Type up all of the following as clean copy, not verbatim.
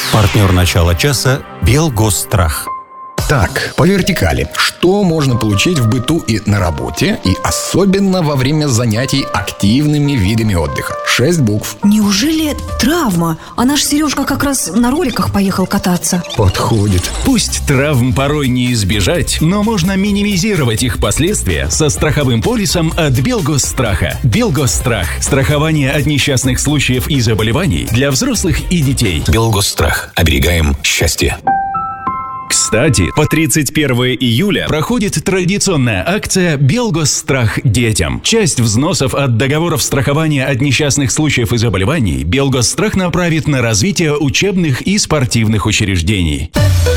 Партнер начала часа «Белгосстрах». Так, по вертикали. Что можно получить в быту и на работе, и особенно во время занятий активными видами отдыха? 6 букв. Неужели травма? А наш Сережка как раз на роликах поехал кататься. Подходит. Пусть травм порой не избежать, но можно минимизировать их последствия со страховым полисом от Белгосстрах. Белгосстрах. Страхование от несчастных случаев и заболеваний для взрослых и детей. Белгосстрах. Оберегаем счастье. Кстати, по 31 июля проходит традиционная акция «Белгосстрах детям». Часть взносов от договоров страхования от несчастных случаев и заболеваний Белгосстрах направит на развитие учебных и спортивных учреждений.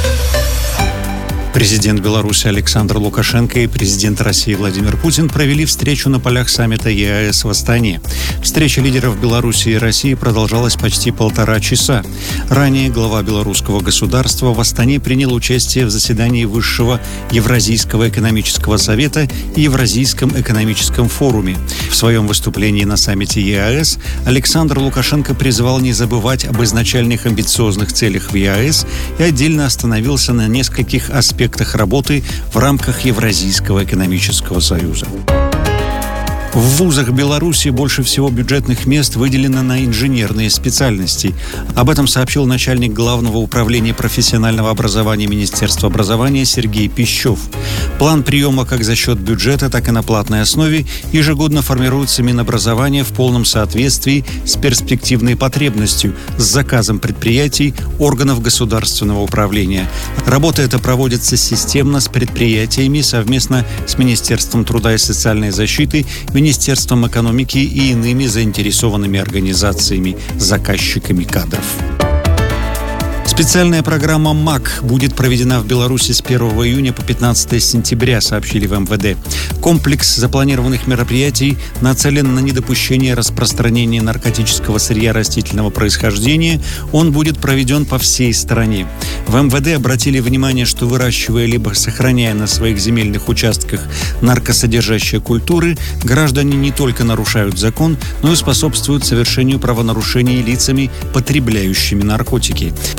Президент Беларуси Александр Лукашенко и президент России Владимир Путин провели встречу на полях саммита ЕАЭС в Астане. Встреча лидеров Беларуси и России продолжалась почти 1,5 часа. Ранее глава белорусского государства в Астане принял участие в заседании Высшего Евразийского экономического совета и Евразийском экономическом форуме. В своем выступлении на саммите ЕАЭС Александр Лукашенко призвал не забывать об изначальных амбициозных целях в ЕАЭС и отдельно остановился на нескольких аспектах работы в рамках Евразийского экономического союза. В вузах Беларуси больше всего бюджетных мест выделено на инженерные специальности. Об этом сообщил начальник Главного управления профессионального образования Министерства образования Сергей Пищев. План приема как за счет бюджета, так и на платной основе ежегодно формируется Минобразования в полном соответствии с перспективной потребностью, с заказом предприятий, органов государственного управления. Работа эта проводится системно с предприятиями совместно с Министерством труда и социальной защиты, Министерством экономики и иными заинтересованными организациями, заказчиками кадров. Специальная программа МАК будет проведена в Беларуси с 1 июня по 15 сентября, сообщили в МВД. Комплекс запланированных мероприятий нацелен на недопущение распространения наркотического сырья растительного происхождения. Он будет проведен по всей стране. В МВД обратили внимание, что выращивая либо сохраняя на своих земельных участках наркосодержащие культуры, граждане не только нарушают закон, но и способствуют совершению правонарушений лицами, потребляющими наркотики.